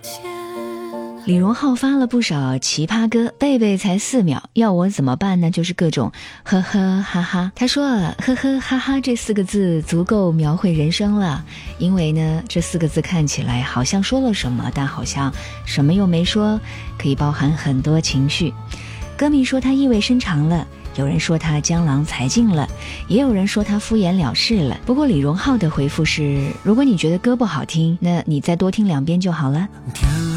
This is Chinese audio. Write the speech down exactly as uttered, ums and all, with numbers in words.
李荣浩发了不少奇葩歌，贝贝才四秒，要我怎么办呢？就是各种呵呵哈哈。他说啊，呵呵哈哈这四个字足够描绘人生了，因为呢，这四个字看起来好像说了什么，但好像什么又没说，可以包含很多情绪。歌迷说他意味深长了，有人说他江郎才尽了，也有人说他敷衍了事了。不过李荣浩的回复是，如果你觉得歌不好听，那你再多听两遍就好了。 天